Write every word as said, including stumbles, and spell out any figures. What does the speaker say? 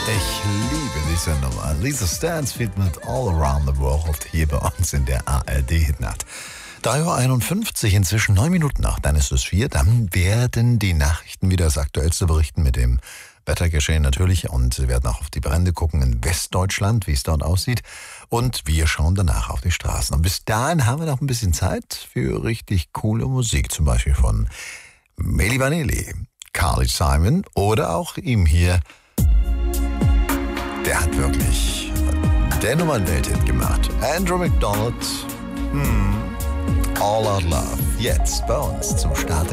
Ich liebe diese Nummer. Lisa Stansfield mit All Around the World hier bei uns in der A R D-Nacht. drei Uhr einundfünfzig, inzwischen neun Minuten nach, dann ist es vier. Dann werden die Nachrichten wieder das Aktuellste berichten mit dem Wettergeschehen natürlich. Und wir werden auch auf die Brände gucken in Westdeutschland, wie es dort aussieht. Und wir schauen danach auf die Straßen. Und bis dahin haben wir noch ein bisschen Zeit für richtig coole Musik. Zum Beispiel von Milli Vanilli, Carly Simon oder auch ihm hier. Der hat wirklich der Nummer ein Welthit gemacht. Andrew McDonald, hmm, All Out Love. Jetzt bei uns zum Start.